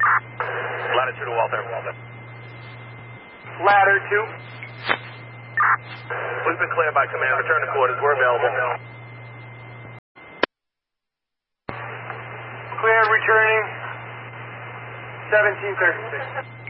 Latitude to Walter. Ladder 2. We've been cleared by command. Return to quarters. We're available. Clear, returning. 1736.